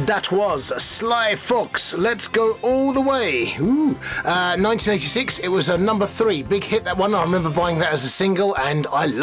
That was Sly Fox, Let's Go All the Way. Ooh. 1986, it was a number 3, big hit, that one. I remember buying that as a single, and I